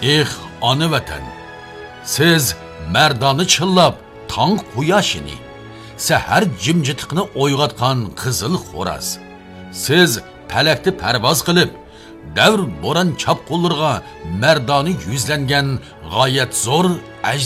ona vatan, siz merdani chillab tong quyoshini, sahar jimjitiqni o'yg'atgan qizil xo'raz. Siz palakni parvoz qilib, davr bo'ron chapqullarga merdani yuzlangan g'oyat zo'r